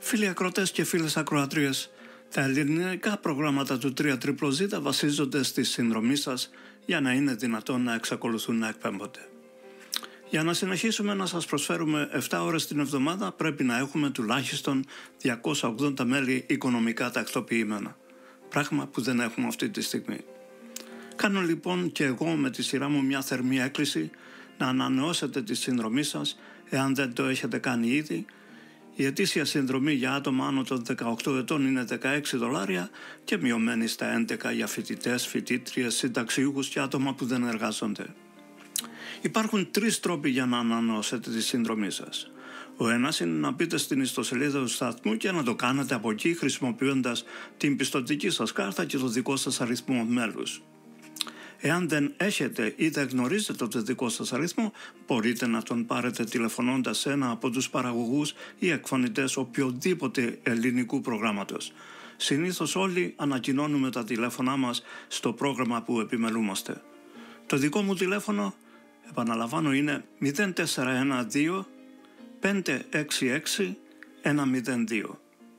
Φίλοι ακροατές και φίλες ακροατρίες, τα ελληνικά προγράμματα του 3ZZZ βασίζονται στη συνδρομή σας για να είναι δυνατόν να εξακολουθούν να εκπέμπονται. Για να συνεχίσουμε να σας προσφέρουμε 7 ώρες την εβδομάδα πρέπει να έχουμε τουλάχιστον 280 μέλη οικονομικά τακτοποιημένα. Πράγμα που δεν έχουμε αυτή τη στιγμή. Κάνω λοιπόν και εγώ με τη σειρά μου μια θερμή έκκληση να ανανεώσετε τη συνδρομή σας εάν δεν το έχετε κάνει ήδη. Η ετήσια συνδρομή για άτομα άνω των 18 ετών είναι $16 και μειωμένη στα 11 για φοιτητές, φοιτήτριες, συνταξιούχους και άτομα που δεν εργάζονται. Υπάρχουν 3 τρόποι για να ανανεώσετε τη συνδρομή σας. Ο ένας είναι να μπείτε στην ιστοσελίδα του σταθμού και να το κάνετε από εκεί χρησιμοποιώντας την πιστωτική σας κάρτα και το δικό σας αριθμό μέλους. Εάν δεν έχετε ή δεν γνωρίζετε το δικό σας αριθμό, μπορείτε να τον πάρετε τηλεφωνώντας σε ένα από τους παραγωγούς ή εκφωνητές οποιοδήποτε ελληνικού προγράμματος. Συνήθως όλοι ανακοινώνουμε τα τηλέφωνά μας στο πρόγραμμα που επιμελούμαστε. Το δικό μου τηλέφωνο, επαναλαμβάνω, είναι 0412 566 102.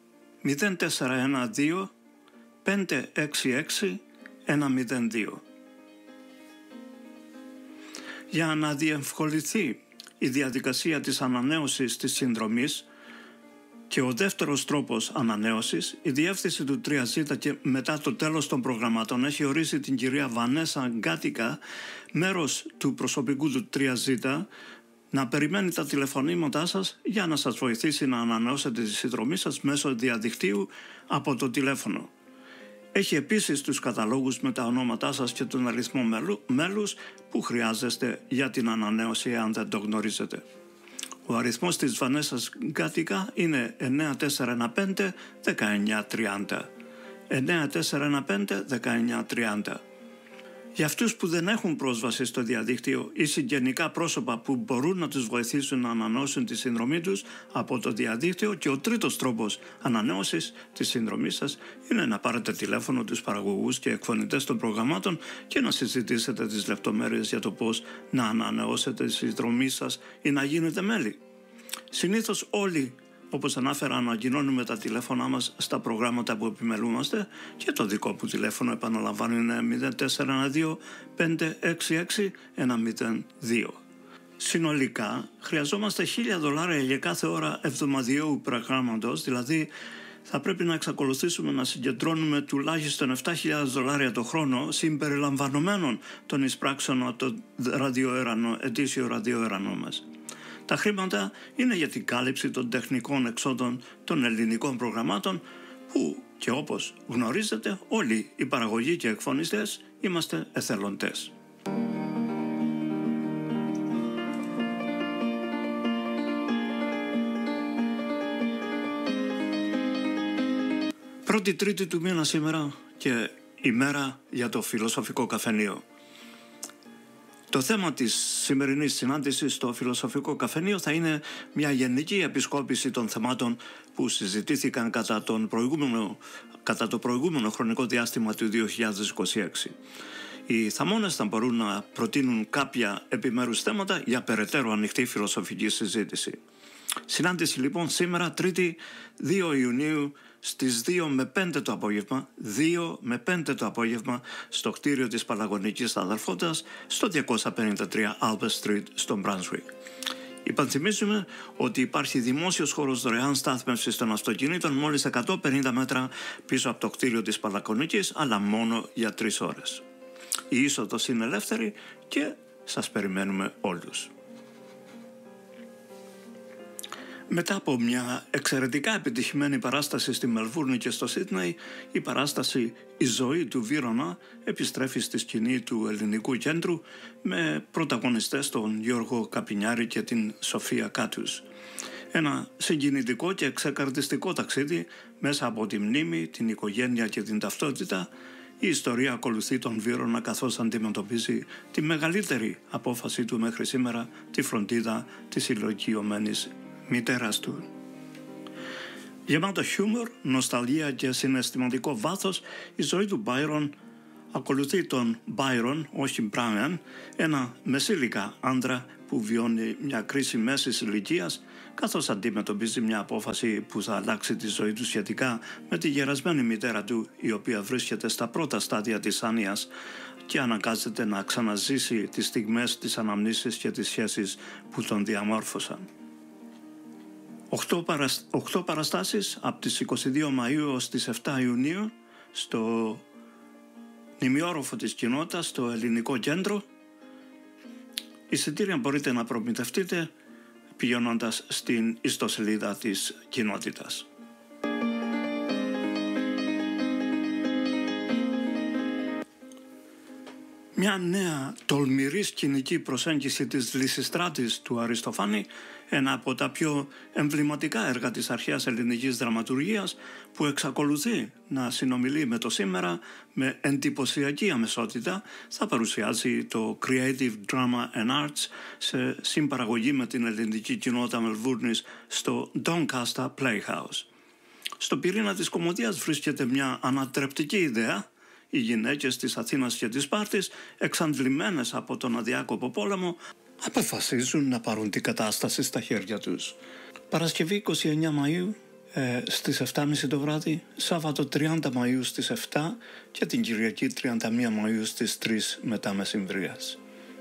0412 566 102. Για να διευκολυνθεί η διαδικασία της ανανέωσης της συνδρομής και ο δεύτερος τρόπος ανανέωσης, η διεύθυνση του 3Z και μετά το τέλος των προγραμμάτων έχει ορίσει την κυρία Βανέσα Γκάτικα, μέρος του προσωπικού του 3Z, να περιμένει τα τηλεφωνήματά σας για να σας βοηθήσει να ανανεώσετε τη συνδρομή σας μέσω διαδικτύου από το τηλέφωνο. Έχει επίσης τους καταλόγους με τα ονόματά σας και τον αριθμό μέλους που χρειάζεστε για την ανανέωση αν δεν το γνωρίζετε. Ο αριθμός της Βανέσας Γκάτικα είναι 9415 1930. 9415 1930. Για αυτούς που δεν έχουν πρόσβαση στο διαδίκτυο ή συγγενικά πρόσωπα που μπορούν να τους βοηθήσουν να ανανεώσουν τη συνδρομή τους από το διαδίκτυο, και ο τρίτος τρόπος ανανέωσης της συνδρομής σας είναι να πάρετε τηλέφωνο τους παραγωγούς και εκφωνητές των προγραμμάτων και να συζητήσετε τις λεπτομέρειες για το πώς να ανανεώσετε τη συνδρομή σας ή να γίνετε μέλη. Συνήθως όλοι, όπως ανάφερα, ανακοινώνουμε τα τηλέφωνά μας στα προγράμματα που επιμελούμαστε και το δικό που τηλέφωνο, επαναλαμβάνω, είναι 0412 566 102. Συνολικά χρειαζόμαστε $1.000 για κάθε ώρα εβδομαδιαίου προγράμματος, δηλαδή θα πρέπει να εξακολουθήσουμε να συγκεντρώνουμε τουλάχιστον $7.000 το χρόνο συμπεριλαμβανομένων των εισπράξεων από το ετήσιο ραδιοερανό μας. Τα χρήματα είναι για την κάλυψη των τεχνικών εξόδων των ελληνικών προγραμμάτων που, και όπως γνωρίζετε, όλοι οι παραγωγοί και εκφωνιστές είμαστε εθελοντές. Πρώτη Τρίτη του μήνα σήμερα και ημέρα για το φιλοσοφικό καφενείο. Το θέμα της σημερινής συνάντησης στο Φιλοσοφικό Καφενείο θα είναι μια γενική επισκόπηση των θεμάτων που συζητήθηκαν κατά το προηγούμενο χρονικό διάστημα του 2026. Οι θαμώνες θα μπορούν να προτείνουν κάποια επιμέρους θέματα για περαιτέρω ανοιχτή φιλοσοφική συζήτηση. Συνάντηση λοιπόν σήμερα, Τρίτη 2 Ιουνίου, στις 2 με 5 το απόγευμα, 2 με 5 το απόγευμα, στο κτίριο της Παλαγωνικής Αδελφότητας, στο 253 Albert Street, στο Brunswick. Υπενθυμίζουμε ότι υπάρχει δημόσιος χώρος δωρεάν στάθμευσης των αυτοκινήτων μόλις 150 μέτρα πίσω από το κτίριο της Παλαγωνικής, αλλά μόνο για 3 ώρες. Η είσοδος είναι ελεύθερη και σας περιμένουμε όλους. Μετά από μια εξαιρετικά επιτυχημένη παράσταση στη Μελβούρνη και στο Σίδνεϊ, η παράσταση «Η ζωή του Βύρωνα» επιστρέφει στη σκηνή του Ελληνικού Κέντρου με πρωταγωνιστές τον Γιώργο Καπινιάρη και την Σοφία Κάτους. Ένα συγκινητικό και ξεκαρδιστικό ταξίδι μέσα από τη μνήμη, την οικογένεια και την ταυτότητα. Η ιστορία ακολουθεί τον Βύρωνα καθώς αντιμετωπίζει τη μεγαλύτερη απόφαση του μέχρι σήμερα, τη φροντίδα της ηλικιωμένης μητέρας του. Γεμάτο χιούμορ, νοσταλγία και συναισθηματικό βάθος, η ζωή του Μπάιρον Ακολουθεί τον Byron, όχι Brian, ένα μεσήλικα άντρα που βιώνει μια κρίση μέσης ηλικίας, καθώς αντιμετωπίζει μια απόφαση που θα αλλάξει τη ζωή του σχετικά με τη γερασμένη μητέρα του, η οποία βρίσκεται στα πρώτα στάδια της άνοιας και αναγκάζεται να ξαναζήσει τις στιγμές της αναμνήσης και τις σχέσεις που τον διαμόρφωσαν. 8 παραστάσεις από τις 22 Μαΐου ως τις 7 Ιουνίου στο ημιόροφο της κοινότητας, στο Ελληνικό Κέντρο. Εισιτήρια μπορείτε να προμηθευτείτε πηγαίνοντας στην ιστοσελίδα της κοινότητας. Μια νέα τολμηρή σκηνική προσέγγιση της Λυσιστράτης του Αριστοφάνη, ένα από τα πιο εμβληματικά έργα της αρχαίας ελληνικής δραματουργίας, που εξακολουθεί να συνομιλεί με το σήμερα με εντυπωσιακή αμεσότητα, θα παρουσιάσει το Creative Drama and Arts σε συμπαραγωγή με την ελληνική κοινότητα Μελβούρνης στο Doncaster Playhouse. Στο πυρήνα της κωμωδίας βρίσκεται μια ανατρεπτική ιδέα. Οι γυναίκες της Αθήνας και της Σπάρτης, εξαντλημένες από τον αδιάκοπο πόλεμο, αποφασίζουν να πάρουν την κατάσταση στα χέρια τους. Παρασκευή 29 Μαΐου στις 7.30 το βράδυ, Σάββατο 30 Μαΐου στις 7 και την Κυριακή 31 Μαΐου στις 3 μετά μεσημβρίας.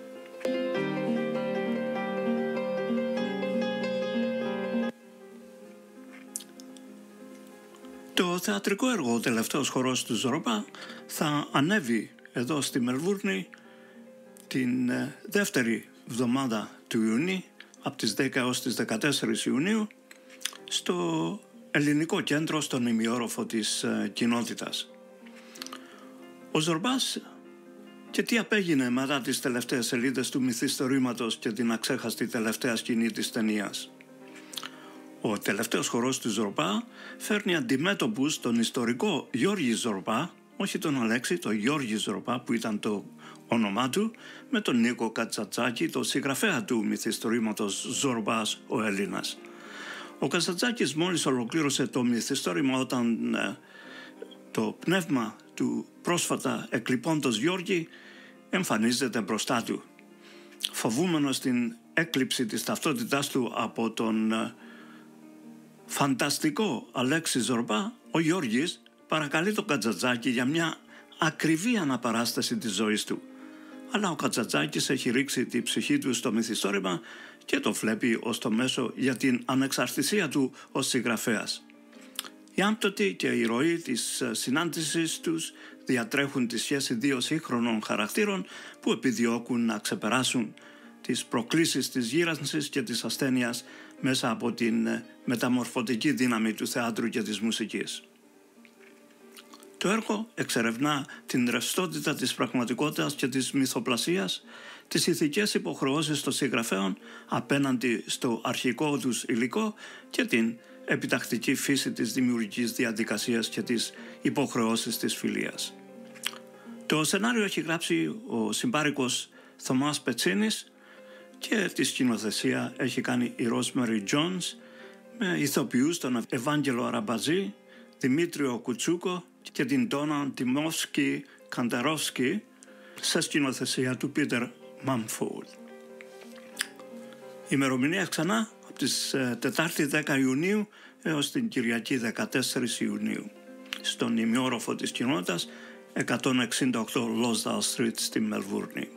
Το θεατρικό έργο «Ο τελευταίος χορός του Ζορμπά» θα ανέβει εδώ στη Μελβούρνη την δεύτερη εβδομάδα του Ιουνίου, από τις 10 έως τις 14 Ιουνίου, στο Ελληνικό Κέντρο, στον ημιόροφο της κοινότητας. Ο Ζορμπάς και τι απέγινε μετά τις τελευταίες σελίδες του μυθιστορήματος και την αξέχαστη τελευταία σκηνή της ταινίας. Ο τελευταίος χορός του Ζορμπά φέρνει αντιμέτωπους τον ιστορικό Γιώργη Ζορμπά, όχι τον Αλέξη, τον Γιώργη Ζορμπά που ήταν το όνομά του, με τον Νίκο Κατσατζάκη, τον συγγραφέα του μυθιστορήματος Ζορμπάς ο Έλληνας. Ο Κατσατζάκης μόλις ολοκλήρωσε το μυθιστόρημα όταν το πνεύμα του πρόσφατα εκλειπώντος Γιώργη εμφανίζεται μπροστά του. Φοβούμενος την έκλειψη της ταυτότητάς του από τον φανταστικό Αλέξη Ζορμπά, ο Γιώργης παρακαλεί τον Κατσατζάκη για μια ακριβή αναπαράσταση της ζωής του. Αλλά ο Κατσατζάκης έχει ρίξει τη ψυχή του στο μυθιστόρημα και το βλέπει ως το μέσο για την ανεξαρτησία του ως συγγραφέας. Η άμπτωτη και η ροή της συνάντησης τους διατρέχουν τη σχέση δύο σύγχρονων χαρακτήρων που επιδιώκουν να ξεπεράσουν τις προκλήσεις της γύρανσης και της ασθένειας μέσα από την μεταμορφωτική δύναμη του θεάτρου και της μουσικής. Το έργο εξερευνά την ρευστότητα της πραγματικότητας και της μυθοπλασίας, τις ηθικές υποχρεώσεις των συγγραφέων απέναντι στο αρχικό τους υλικό και την επιτακτική φύση της δημιουργικής διαδικασίας και τις υποχρεώσεις της φιλίας. Το σενάριο έχει γράψει ο συμπάρικος Θωμάς Πετσίνης και τη σκηνοθεσία έχει κάνει η Rosemary Jones με ηθοποιούς τον Ευάγγελο Αραμπαζή, Δημήτριο Κουτσούκο και την Ντόνα Τιμόφσκι Καντερόφσκι σε σκηνοθεσία του Πίτερ Μάμφολ. Ημερομηνία ξανά από τις Τετάρτη 10 Ιουνίου έως την Κυριακή 14 Ιουνίου στον ημιόροφο της κοινότητας 168 Lonsdale Street στη Μελβούρνη.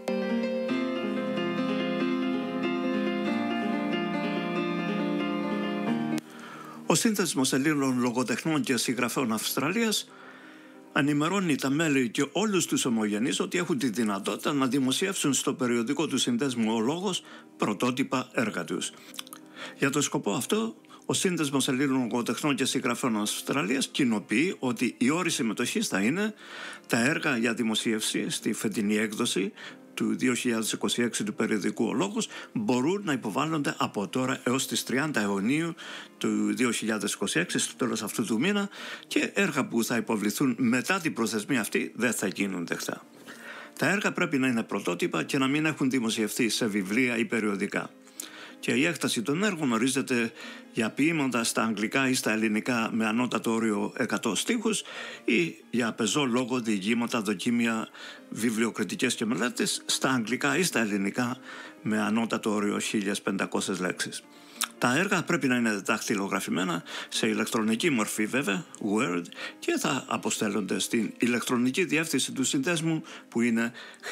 Ο Σύνδεσμος Ελλήνων Λογοτεχνών και Συγγραφέων Αυστραλίας ενημερώνει τα μέλη και όλους τους ομογενείς ότι έχουν τη δυνατότητα να δημοσιεύσουν στο περιοδικό του συνδέσμου «Ο Λόγος» πρωτότυπα έργα τους. Για το σκοπό αυτό, ο Σύνδεσμος Ελλήνων Λογοτεχνών και Συγγραφέων Αυστραλίας κοινοποιεί ότι η όρη συμμετοχής θα είναι τα έργα για δημοσίευση στη φετινή έκδοση του 2026 του περιοδικού «Ο Λόγος» μπορούν να υποβάλλονται από τώρα έως τις 30 Ιουνίου του 2026, στο τέλος αυτού του μήνα, και έργα που θα υποβληθούν μετά την προθεσμία αυτή δεν θα γίνουν δεκτά. Τα έργα πρέπει να είναι πρωτότυπα και να μην έχουν δημοσιευθεί σε βιβλία ή περιοδικά. και η έκταση των έργων ορίζεται για ποίηματα στα αγγλικά ή στα ελληνικά με ανώτατο όριο 100 στίχους ή για πεζό λόγο διηγήματα, δοκίμια, βιβλιοκριτικές και μελέτες στα αγγλικά ή στα ελληνικά με ανώτατο όριο 1500 λέξεις. Τα έργα πρέπει να είναι δακτυλογραφημένα σε ηλεκτρονική μορφή βέβαια, Word, και θα αποστέλλονται στην ηλεκτρονική διεύθυνση του συνδέσμου που είναι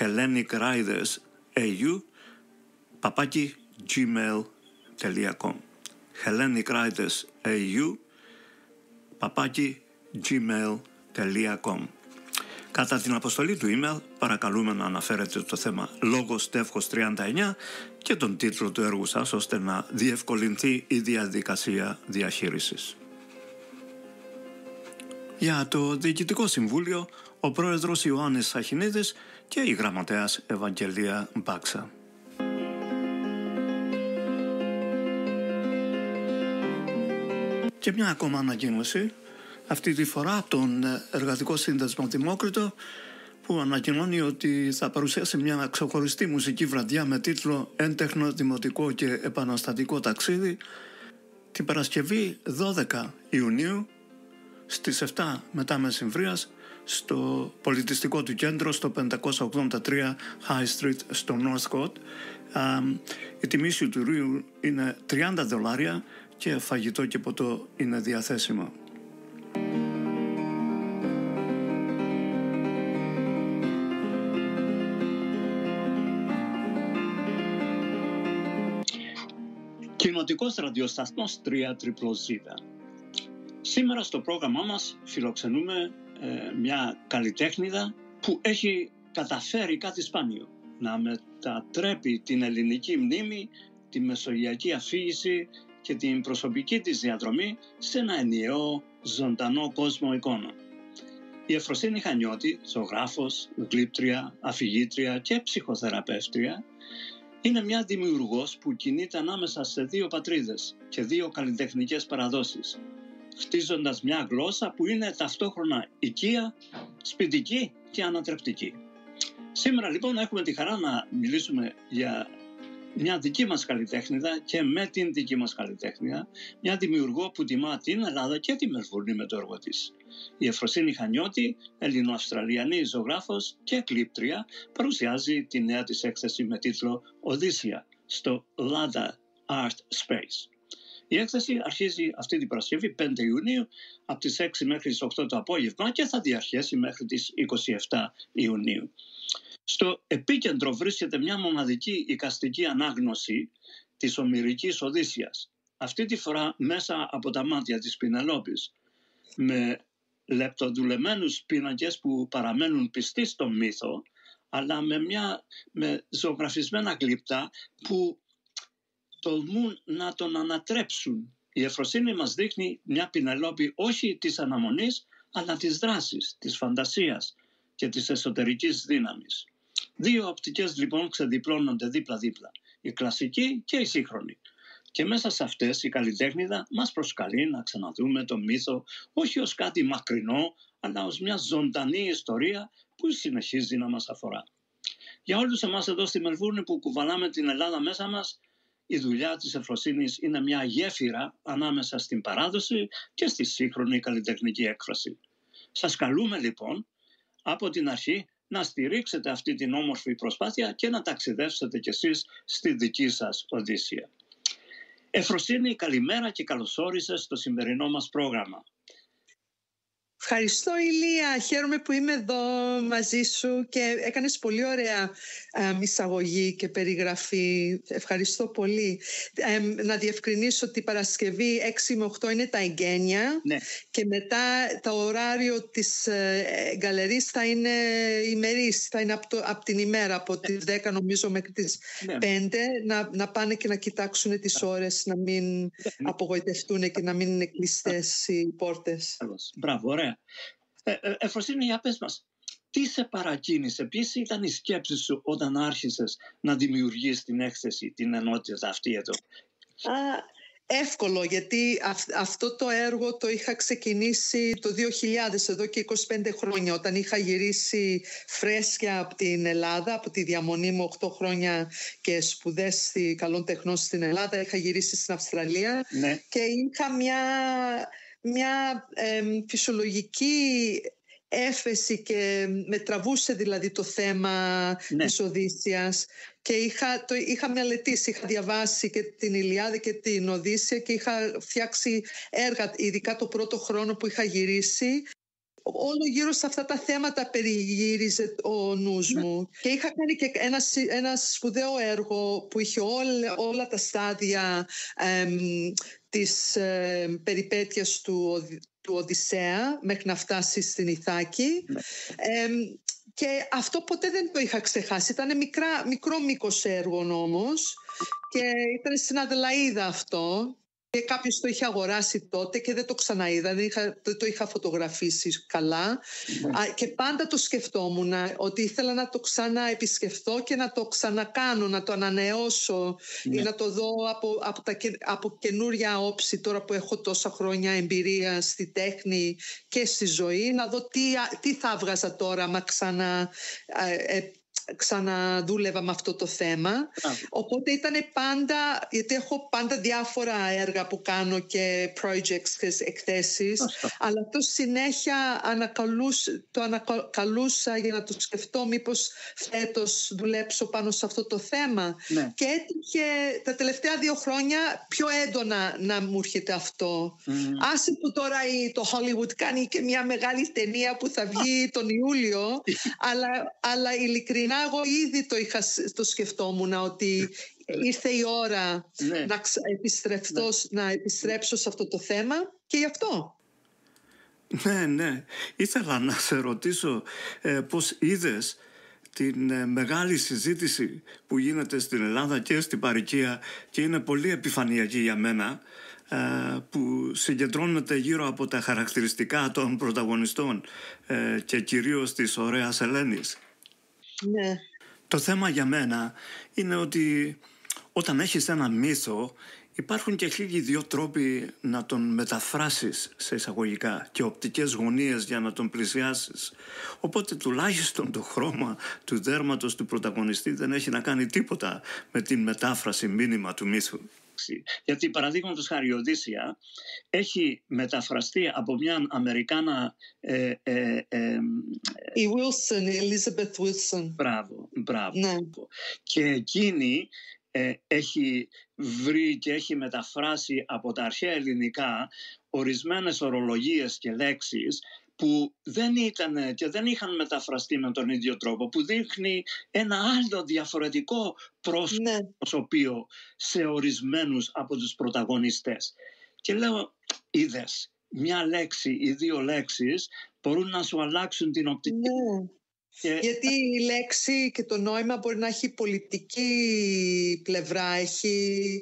hellenicwriters@gmail.com hellenicwriters@gmail.com. Κατά την αποστολή του email παρακαλούμε να αναφέρετε το θέμα λόγος τεύχος 39 και τον τίτλο του έργου σας, ώστε να διευκολυνθεί η διαδικασία διαχείρισης. Για το Διοικητικό Συμβούλιο, ο πρόεδρος Ιωάννης Σαχινίδης και η γραμματέας Ευαγγελία Μπάξα. Και μια ακόμα ανακοίνωση, αυτή τη φορά από τον Εργατικό Σύνδεσμο Δημόκριτο, που ανακοινώνει ότι θα παρουσιάσει μια ξεχωριστή μουσική βραδιά με τίτλο «Έντεχνο, Δημοτικό και Επαναστατικό Ταξίδι» την Παρασκευή 12 Ιουνίου στις 7 μετά μεσημβρίας στο πολιτιστικό του κέντρο στο 583 High Street στο Northcote. Η τιμή εισιτηρίου είναι $30 και φαγητό και ποτό είναι διαθέσιμο. Κοινοτικός ραδιοσταθμός 3ZZZ. Σήμερα στο πρόγραμμά μας φιλοξενούμε μια καλλιτέχνηδα που έχει καταφέρει κάτι σπάνιο. Να μετατρέπει την ελληνική μνήμη, τη μεσογειακή αφήγηση και την προσωπική της διαδρομή σε ένα ενιαίο, ζωντανό κόσμο εικόνων. Η Εφροσύνη Χανιώτη, ζωγράφος, γλύπτρια, αφηγήτρια και ψυχοθεραπεύτρια, είναι μια δημιουργός που κινείται ανάμεσα σε δύο πατρίδες και δύο καλλιτεχνικές παραδόσεις, χτίζοντας μια γλώσσα που είναι ταυτόχρονα οικία, σπιτική και ανατρεπτική. Σήμερα λοιπόν έχουμε τη χαρά να μιλήσουμε για μια δική μας καλλιτέχνηδα και με την δική μας καλλιτέχνηδα, μια δημιουργό που τιμά την Ελλάδα και τη Μελβούρνη με το έργο της. Η Εφροσύνη Χανιώτη, Ελληνοαυστραλιανή ζωγράφος και κλίπτρια, παρουσιάζει τη νέα της έκθεση με τίτλο «Οδύσσια» στο Lada Art Space. Η έκθεση αρχίζει αυτή την Παρασκευή 5 Ιουνίου από τις 6 μέχρι τις 8 το απόγευμα και θα διαρκέσει μέχρι τις 27 Ιουνίου. Στο επίκεντρο βρίσκεται μια μοναδική εικαστική ανάγνωση της ομηρικής Οδύσσιας, αυτή τη φορά μέσα από τα μάτια της Πινελόπης, με λεπτοδουλεμένους πίνακες που παραμένουν πιστοί στον μύθο, αλλά με ζωγραφισμένα γλυπτά που τολμούν να τον ανατρέψουν. Η Εφροσύνη μας δείχνει μια Πινελόπη όχι της αναμονής, αλλά της δράσης, της φαντασίας και της εσωτερικής δύναμης. Δύο οπτικές λοιπόν ξεδιπλώνονται δίπλα-δίπλα, η κλασική και η σύγχρονη. Και μέσα σε αυτές η καλλιτέχνηδα μας προσκαλεί να ξαναδούμε τον μύθο όχι ως κάτι μακρινό, αλλά ως μια ζωντανή ιστορία που συνεχίζει να μας αφορά. Για όλους εμάς εδώ στη Μελβούρνη που κουβαλάμε την Ελλάδα μέσα μας, η δουλειά της Εφροσύνης είναι μια γέφυρα ανάμεσα στην παράδοση και στη σύγχρονη καλλιτεχνική έκφραση. Σας καλούμε λοιπόν από την αρχή να στηρίξετε αυτή την όμορφη προσπάθεια και να ταξιδεύσετε κι εσείς στη δική σας Οδύσσια. Εφροσύνη, καλημέρα και καλώς όρισες στο σημερινό μας πρόγραμμα. Ευχαριστώ Ηλία, χαίρομαι που είμαι εδώ μαζί σου και έκανες πολύ ωραία εισαγωγή και περιγραφή. Ευχαριστώ πολύ. Να διευκρινίσω ότι η Παρασκευή 6 με 8 είναι τα εγγένεια, ναι. Και μετά το ωράριο της γκαλερής θα είναι ημερής, θα είναι από την ημέρα, από τις 10 νομίζω μέχρι τις 5, να πάνε και να κοιτάξουν τις ώρες, να μην απογοητευτούν και να μην είναι κλειστές οι πόρτες. Μπράβο, ωραία. Εφροσύνη, για πες μας, τι σε παρακίνησε, ποιες ήταν οι σκέψεις σου όταν άρχισες να δημιουργείς την έκθεση, την ενότητα αυτή εδώ? εύκολο, γιατί αυτό το έργο το είχα ξεκινήσει το 2000, εδώ και 25 χρόνια, όταν είχα γυρίσει φρέσκια από την Ελλάδα, από τη διαμονή μου 8 χρόνια και σπουδές καλών τεχνών στην Ελλάδα. Είχα γυρίσει στην Αυστραλία, ναι, και είχα μια φυσιολογική έφεση και με τραβούσε δηλαδή το θέμα, ναι, της Οδύσσιας, και είχα μελετήσει, είχα διαβάσει και την Ηλιάδα και την Οδύσσια και είχα φτιάξει έργα, ειδικά το πρώτο χρόνο που είχα γυρίσει. Όλο γύρω σε αυτά τα θέματα περιγύριζε ο νους μου, και είχα κάνει και ένα σπουδαίο έργο που είχε όλα τα στάδια της περιπέτειας του Οδυσσέα μέχρι να φτάσει στην Ιθάκη. Και αυτό ποτέ δεν το είχα ξεχάσει. Ήταν μικρό μήκος έργο όμως, και ήταν στην Αδελαΐδα αυτό, και κάποιος το είχε αγοράσει τότε και δεν το ξαναείδα, δεν το είχα φωτογραφίσει καλά. Και πάντα το σκεφτόμουν ότι ήθελα να το ξαναεπισκεφθώ και να το ξανακάνω, να το ανανεώσω, ή να το δω από καινούρια όψη, τώρα που έχω τόσα χρόνια εμπειρία στη τέχνη και στη ζωή, να δω τι θα έβγαζα τώρα μα ξαναδούλευα με αυτό το θέμα. Οπότε ήταν πάντα, γιατί έχω πάντα διάφορα έργα που κάνω και projects και εκθέσεις, αλλά αυτό συνέχεια το ανακαλούσα για να το σκεφτώ μήπως φέτος δουλέψω πάνω σε αυτό το θέμα. Και έτυχε τα τελευταία 2 χρόνια πιο έντονα να μου έρχεται αυτό. Άσε που τώρα το Hollywood κάνει και μια μεγάλη ταινία που θα βγει τον Ιούλιο, αλλά ειλικρινά εγώ ήδη το σκεφτόμουν ότι ήρθε η ώρα να επιστρέψω σε αυτό το θέμα, και γι' αυτό. Ναι. Ήθελα να σε ρωτήσω πώς είδες την μεγάλη συζήτηση που γίνεται στην Ελλάδα και στην παροικία, και είναι πολύ επιφανειακή για μένα, που συγκεντρώνεται γύρω από τα χαρακτηριστικά των πρωταγωνιστών και κυρίως της ωραίας Ελένης. Ναι. Το θέμα για μένα είναι ότι όταν έχεις ένα μύθο, υπάρχουν και 1002 τρόποι να τον μεταφράσεις σε εισαγωγικά και οπτικές γωνίες για να τον πλησιάσεις. Οπότε τουλάχιστον το χρώμα του δέρματος του πρωταγωνιστή δεν έχει να κάνει τίποτα με την μετάφραση μήνυμα του μύθου. Γιατί παραδείγματος χάρη η Οδύσσια έχει μεταφραστεί από μια Αμερικάνα, η Wilson, η Elizabeth Wilson. Μπράβο. Ναι. Και εκείνη έχει βρει και έχει μεταφράσει από τα αρχαία ελληνικά ορισμένες ορολογίες και λέξεις που δεν ήταν και δεν είχαν μεταφραστεί με τον ίδιο τρόπο, που δείχνει ένα άλλο διαφορετικό προσωπείο σε ορισμένους από τους πρωταγωνιστές. Και λέω, είδες, μια λέξη ή 2 λέξεις μπορούν να σου αλλάξουν την οπτική. Γιατί η λέξη και το νόημα μπορεί να έχει πολιτική πλευρά, έχει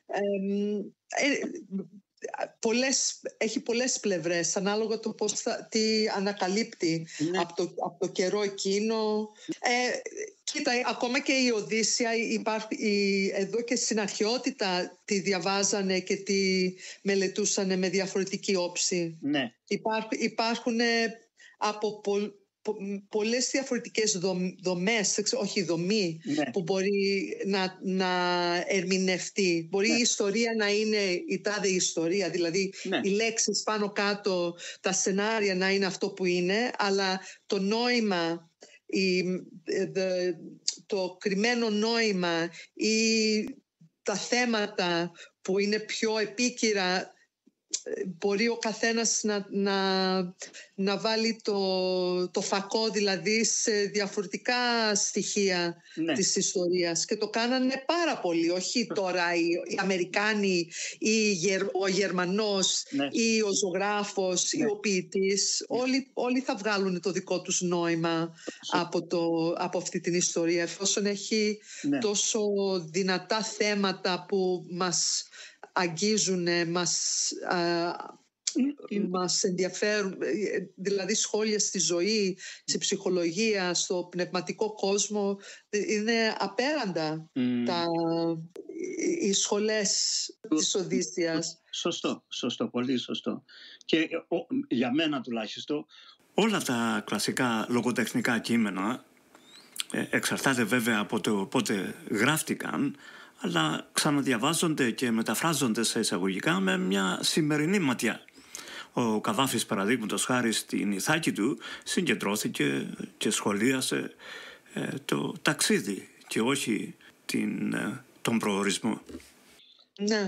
πολλές πλευρές, ανάλογα το τι ανακαλύπτει από το καιρό εκείνο. Κοίτα, ακόμα και η Οδύσσια εδώ και στην αρχαιότητα τη διαβάζανε και τη μελετούσανε με διαφορετική όψη. Υπάρχουν από πολλές διαφορετικές δομές, όχι δομή, που μπορεί να ερμηνευτεί. Μπορεί η ιστορία να είναι η τάδε ιστορία, δηλαδή οι λέξεις πάνω κάτω, τα σενάρια να είναι αυτό που είναι, αλλά το νόημα, το κρυμμένο νόημα ή τα θέματα που είναι πιο επίκαιρα, μπορεί ο καθένας να βάλει το φακό δηλαδή σε διαφορετικά στοιχεία της ιστορίας, και το κάνανε πάρα πολύ, όχι τώρα οι Αμερικάνοι ή ο Γερμανός ή ο ζωγράφος ή ο ποιητής, όλοι θα βγάλουν το δικό τους νόημα από αυτή την ιστορία, εφόσον έχει τόσο δυνατά θέματα που μας αγγίζουν, μας ενδιαφέρουν, δηλαδή σχόλια στη ζωή, στη ψυχολογία, στο πνευματικό κόσμο, είναι απέραντα. οι σχολές της Οδύσσειας. Σωστό, πολύ σωστό. Και για μένα τουλάχιστον όλα τα κλασικά λογοτεχνικά κείμενα, εξαρτάται βέβαια από το πότε γράφτηκαν, αλλά ξαναδιαβάζονται και μεταφράζονται σε εισαγωγικά με μια σημερινή ματιά. Ο Καβάφης, παραδείγματος χάρη, στην Ιθάκη του συγκεντρώθηκε και σχολίασε το ταξίδι και όχι τον προορισμό. Ναι.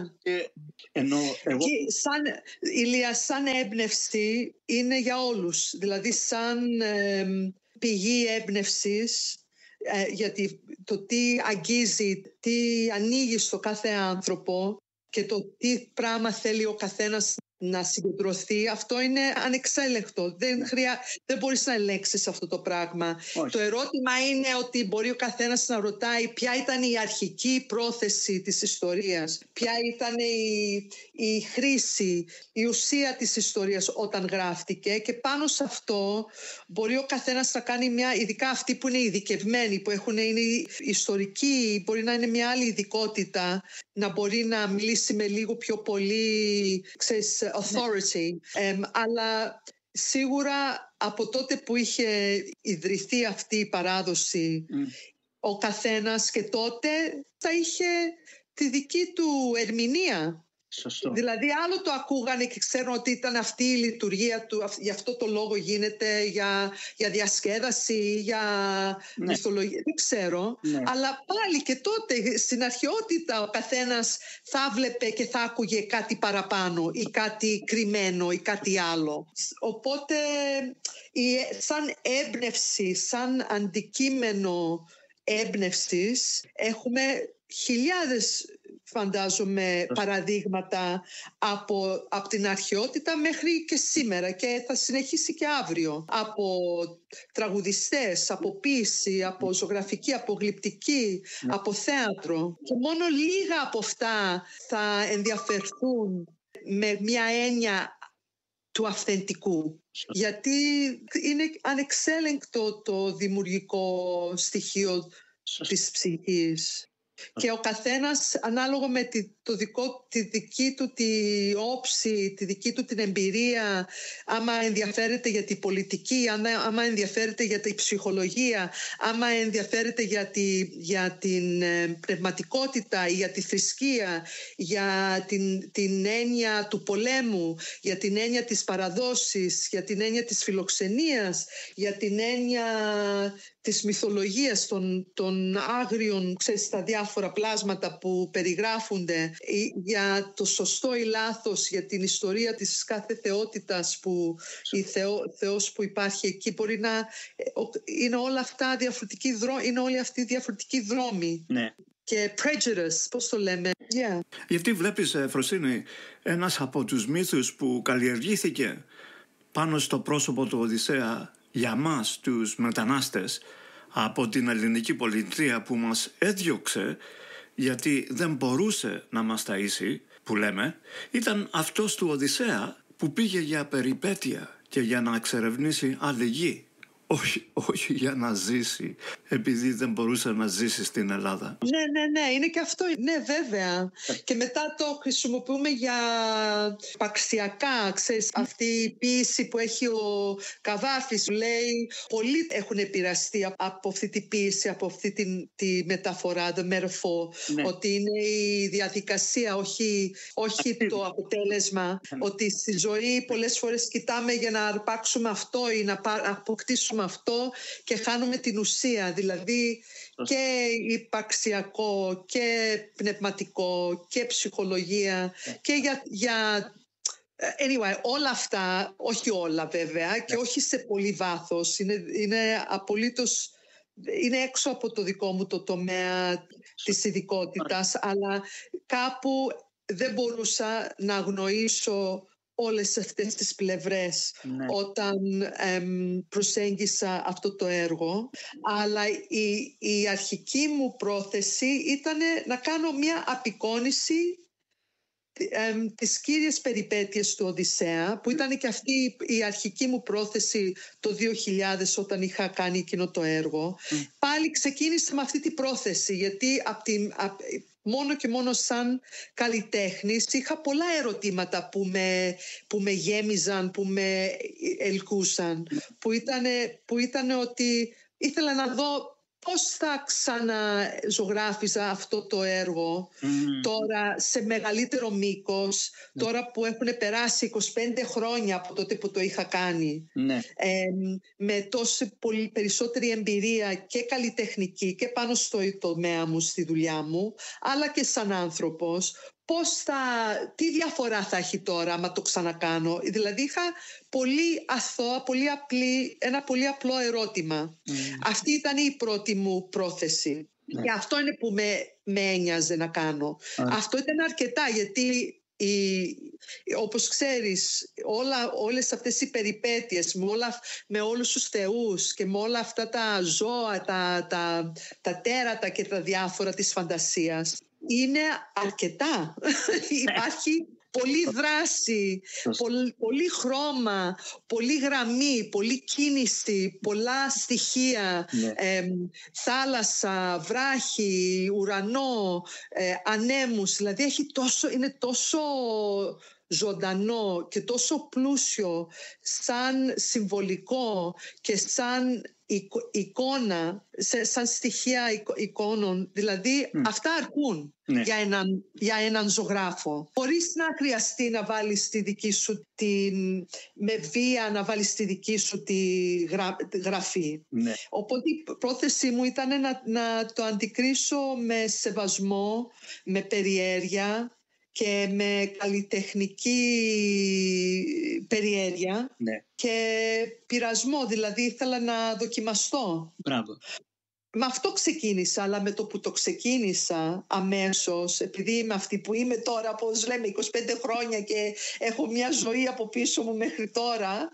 Ηλία, σαν έμπνευση είναι για όλους. Δηλαδή σαν πηγή έμπνευσης, γιατί το τι αγγίζει, τι ανοίγει στο κάθε άνθρωπο και το τι πράγμα θέλει ο καθένας να συγκεντρωθεί, αυτό είναι ανεξέλεγκτο. Δεν μπορείς να ελέγξεις αυτό το πράγμα. Όχι. Το ερώτημα είναι ότι μπορεί ο καθένας να ρωτάει ποια ήταν η αρχική πρόθεση της ιστορίας, ποια ήταν η χρήση, η ουσία της ιστορίας όταν γράφτηκε, και πάνω σε αυτό μπορεί ο καθένας να κάνει ειδικά αυτοί που είναι ειδικευμένοι, που είναι ιστορικοί, μπορεί να είναι μια άλλη ειδικότητα, να μπορεί να μιλήσει με λίγο πιο πολύ, ξέρεις, authority. Αλλά σίγουρα από τότε που είχε ιδρυθεί αυτή η παράδοση, ο καθένας και τότε θα είχε τη δική του ερμηνεία. Σωστό. Δηλαδή άλλο το ακούγανε και ξέρουν ότι ήταν αυτή η λειτουργία του, γι' αυτό το λόγο γίνεται, για διασκέδαση, για μυθολογία, δεν ξέρω. Ναι. Αλλά πάλι και τότε στην αρχαιότητα ο καθένας θα βλέπε και θα άκουγε κάτι παραπάνω ή κάτι κρυμμένο ή κάτι άλλο. Οπότε σαν έμπνευση, σαν αντικείμενο έμπνευσης έχουμε χιλιάδες, φαντάζομαι, παραδείγματα από την αρχαιότητα μέχρι και σήμερα, και θα συνεχίσει και αύριο, από τραγουδιστές, από ποίηση, από ζωγραφική, από γλυπτική, από θέατρο, και μόνο λίγα από αυτά θα ενδιαφερθούν με μια έννοια του αυθεντικού, γιατί είναι ανεξέλεγκτο το δημιουργικό στοιχείο της ψυχής. Και ο καθένας ανάλογα με τη δική του τη όψη, τη δική του την εμπειρία, άμα ενδιαφέρεται για την πολιτική, άμα ενδιαφέρεται για τη ψυχολογία, άμα ενδιαφέρεται για την πνευματικότητα, για τη θρησκεία, για την έννοια του πολέμου, για την έννοια της παραδόσης, για την έννοια της φιλοξενίας, για την έννοια της μυθολογίας των άγριων, ξέρεις, τα διάφορα πλάσματα που περιγράφονται, για το σωστό ή λάθος, για την ιστορία της κάθε θεότητας που Θεός που υπάρχει εκεί, μπορεί να είναι όλα αυτά είναι όλοι αυτοί διαφορετικοί δρόμοι. Ναι. Και prejudice, πώς το λέμε. Yeah. Γιατί βλέπεις, Φροσίνη, ένας από τους μύθους που καλλιεργήθηκε πάνω στο πρόσωπο του Οδυσσέα για μας τους μετανάστες από την ελληνική πολιτεία που μας έδιωξε γιατί δεν μπορούσε να μας ταΐσει, που λέμε, ήταν αυτός του Οδυσσέα που πήγε για περιπέτεια και για να εξερευνήσει άλλη γη. Όχι για να ζήσει, επειδή δεν μπορούσε να ζήσει στην Ελλάδα. Ναι, είναι και αυτό. Ναι, βέβαια. Και μετά το χρησιμοποιούμε για υπαρξιακά, ξέρεις, αυτή η ποίηση που έχει ο Καβάφης, λέει, πολλοί έχουν επηρεαστεί από αυτή τη ποίηση, από αυτή τη μεταφορά, the metaphor, ότι είναι η διαδικασία, όχι το αποτέλεσμα, ότι στη ζωή πολλές φορές κοιτάμε για να αρπάξουμε αυτό ή να αποκτήσουμε αυτό και χάνουμε την ουσία, δηλαδή και υπαρξιακό και πνευματικό και ψυχολογία και για anyway, όλα αυτά, όχι όλα βέβαια και όχι σε πολύ βάθος, είναι απολύτως, είναι έξω από το δικό μου το τομέα της ειδικότητας, αλλά κάπου δεν μπορούσα να αγνοήσω όλες αυτές τις πλευρές όταν προσέγγισα αυτό το έργο. Αλλά η αρχική μου πρόθεση ήταν να κάνω μια απεικόνιση τις κύριες περιπέτειες του Οδυσσέα, που ήταν και αυτή η αρχική μου πρόθεση το 2000 όταν είχα κάνει εκείνο το έργο. Πάλι ξεκίνησα με αυτή την πρόθεση, γιατί μόνο και μόνο σαν καλλιτέχνης είχα πολλά ερωτήματα που με γέμιζαν, που με ελκούσαν, που ήταν ότι ήθελα να δω πώς θα ξαναζωγράφιζα αυτό το έργο τώρα σε μεγαλύτερο μήκος, τώρα που έχουν περάσει 25 χρόνια από τότε που το είχα κάνει, με τόση πολύ περισσότερη εμπειρία και καλλιτεχνική και πάνω στο τομέα μου, στη δουλειά μου, αλλά και σαν άνθρωπος. Τι διαφορά θα έχει τώρα άμα το ξανακάνω? Δηλαδή είχα πολύ αθώα, ένα πολύ απλό ερώτημα. Αυτή ήταν η πρώτη μου πρόθεση. Και αυτό είναι που με ένοιαζε να κάνω. Αυτό ήταν αρκετά, γιατί όπως ξέρεις, όλες αυτές οι περιπέτειες με όλους τους θεούς και με όλα αυτά τα ζώα, τα τέρατα και τα διάφορα της φαντασίας, είναι αρκετά. Υπάρχει πολλή δράση, πολύ χρώμα, πολύ γραμμή, πολύ κίνηση, πολλά στοιχεία, θάλασσα, βράχη, ουρανό, ανέμους. Δηλαδή είναι τόσο ζωντανό και τόσο πλούσιο σαν συμβολικό και σαν εικόνα, σαν στοιχεία εικόνων. Δηλαδή αυτά αρκούν για έναν ζωγράφο, χωρίς να χρειαστεί να βάλεις τη δική σου με βία να βάλεις τη δική σου τη γραφή. Οπότε η πρόθεσή μου ήταν να το αντικρίσω με σεβασμό, με περιέργεια και με καλλιτεχνική περιέργεια και πειρασμό, δηλαδή ήθελα να δοκιμαστώ. Μπράβο. Με αυτό ξεκίνησα, αλλά με το που το ξεκίνησα αμέσως, επειδή είμαι αυτή που είμαι τώρα, όπως λέμε, 25 χρόνια και έχω μια ζωή από πίσω μου μέχρι τώρα,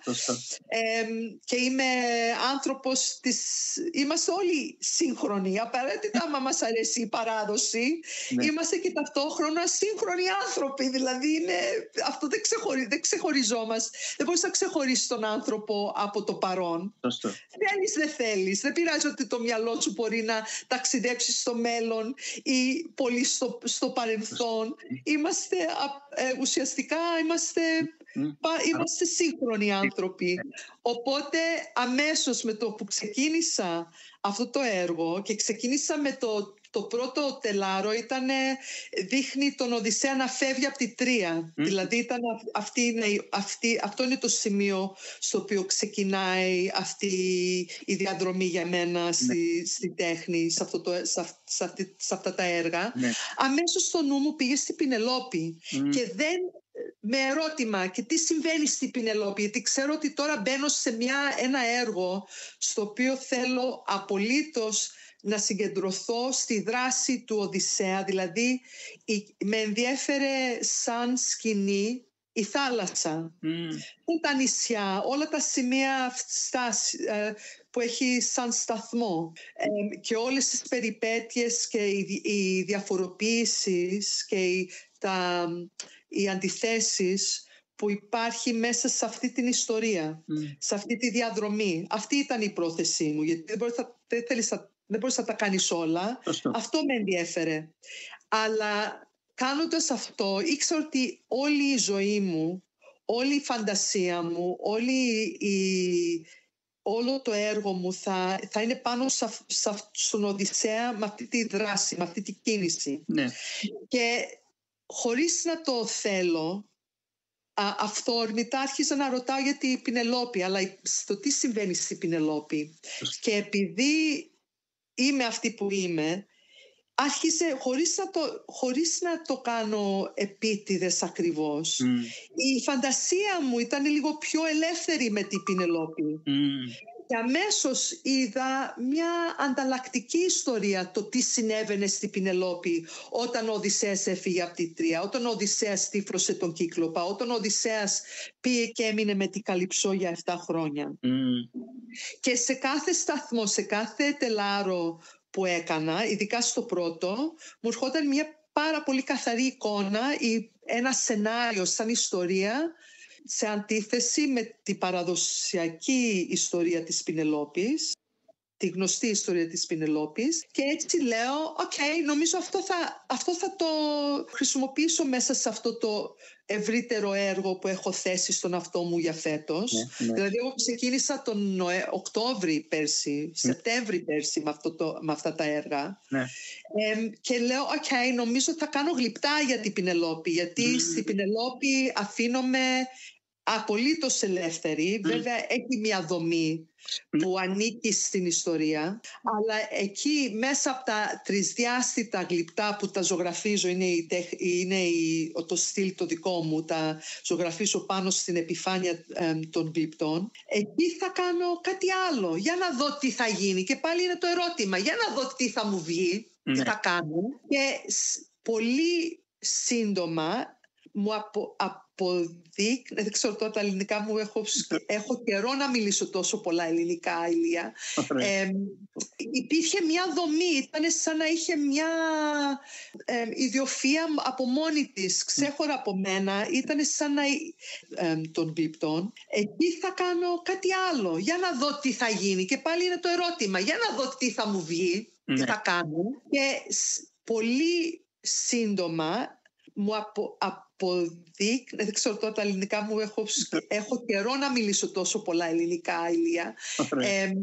και είμαι άνθρωπος είμαστε όλοι σύγχρονοι, απαραίτητα άμα μας αρέσει η παράδοση, είμαστε και ταυτόχρονα σύγχρονοι άνθρωποι, δηλαδή αυτό δεν ξεχωριζόμαστε, δεν μπορείς να ξεχωρίσεις τον άνθρωπο από το παρόν. Θέλεις, δεν θέλεις, δεν πειράζει ότι το μυαλό σου μπορεί να ταξιδέψει στο μέλλον ή πολύ στο παρελθόν. Ουσιαστικά είμαστε σύγχρονοι άνθρωποι. Οπότε αμέσως με το που ξεκίνησα αυτό το έργο και ξεκίνησα με το πρώτο τελάρο, δείχνει τον Οδυσσέα να φεύγει από τη Τρία. Δηλαδή αυτό είναι το σημείο στο οποίο ξεκινάει αυτή η διαδρομή για μένα στη τέχνη, σε αυτά τα έργα. Αμέσως στο νου μου πήγε στη Πινελόπη και με ερώτημα, και τι συμβαίνει στη Πινελόπη, γιατί ξέρω ότι τώρα μπαίνω σε ένα έργο στο οποίο θέλω απολύτως να συγκεντρωθώ στη δράση του Οδυσσέα. Δηλαδή με ενδιέφερε σαν σκηνή η θάλασσα, τα νησιά, όλα τα σημεία που έχει σαν σταθμό, και όλες τις περιπέτειες και οι διαφοροποίησεις και οι αντιθέσεις που υπάρχει μέσα σε αυτή την ιστορία, σε αυτή τη διαδρομή. Αυτή ήταν η πρόθεσή μου, γιατί δεν μπορείς να τα κάνεις όλα. Αυτό με ενδιέφερε. Αλλά κάνοντας αυτό, ήξερα ότι όλη η ζωή μου, όλη η φαντασία μου, όλο το έργο μου θα είναι πάνω στον Οδυσσέα, με αυτή τη δράση, με αυτή τη κίνηση. Και χωρίς να το θέλω, αυθόρμητα άρχισα να ρωτάω για την Πινελόπη, αλλά στο τι συμβαίνει στην Πινελόπη. Και επειδή είμαι αυτή που είμαι, άρχισε χωρίς να το κάνω επίτηδες ακριβώς. Η φαντασία μου ήταν λίγο πιο ελεύθερη με την Πινελόπη. Και αμέσως είδα μια ανταλλακτική ιστορία, το τι συνέβαινε στην Πινελόπη όταν ο Οδυσσέας έφυγε από τη Τρία, όταν ο Οδυσσέας τύφλωσε τον Κύκλοπα, όταν ο Οδυσσέας πήγε και έμεινε με την Καλυψό για 7 χρόνια. Και σε κάθε σταθμό, σε κάθε τελάρο που έκανα, ειδικά στο πρώτο, μου ερχόταν μια πάρα πολύ καθαρή εικόνα ή ένα σενάριο σαν ιστορία, σε αντίθεση με την παραδοσιακή ιστορία της Πινελόπης, τη γνωστή ιστορία της Πηνελόπης και έτσι λέω, νομίζω αυτό θα το χρησιμοποιήσω μέσα σε αυτό το ευρύτερο έργο που έχω θέσει στον εαυτό μου για φέτος. Ναι. Δηλαδή εγώ ξεκίνησα τον Οκτώβρη πέρσι, Σεπτέμβρη πέρσι με αυτά τα έργα. Ναι. Και λέω, νομίζω θα κάνω γλυπτά για την Πηνελόπη, γιατί στην Πηνελόπη αφήνομαι απολύτως ελεύθερη. Βέβαια έχει μια δομή που ανήκει στην ιστορία, αλλά εκεί μέσα από τα τρισδιάστητα γλυπτά που τα ζωγραφίζω, είναι το στυλ το δικό μου, τα ζωγραφίζω πάνω στην επιφάνεια των γλυπτών. Εκεί θα κάνω κάτι άλλο, για να δω τι θα γίνει, και πάλι είναι το ερώτημα, για να δω τι θα μου βγει, τι θα κάνω. Και πολύ σύντομα μου δεν ξέρω τώρα τα ελληνικά μου, έχω καιρό να μιλήσω τόσο πολλά ελληνικά, Ηλία. Υπήρχε μια δομή, ήταν σαν να είχε μια ιδιοφυΐα από μόνη της, ξέχωρα από μένα, ήταν σαν να των γλυπτών. Εκεί θα κάνω κάτι άλλο, για να δω τι θα γίνει, και πάλι είναι το ερώτημα, για να δω τι θα μου βγει, τι θα κάνω. Και πολύ σύντομα μου δεν ξέρω τώρα τα ελληνικά μου, έχω καιρό να μιλήσω τόσο πολλά ελληνικά, Ηλία.